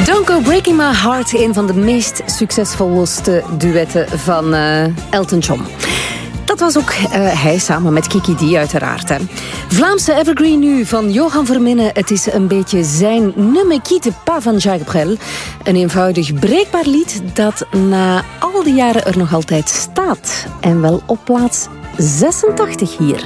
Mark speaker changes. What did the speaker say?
Speaker 1: Don't Go Breaking My Heart, een van de meest succesvolste duetten van Elton John. Dat was ook hij samen met Kiki D uiteraard. Hè. Vlaamse evergreen nu van Johan Verminnen. Het is een beetje zijn Ne me quitte pas van Jacques Brel. Een eenvoudig breekbaar lied dat na al die jaren er nog altijd staat. En wel op plaats 86 hier.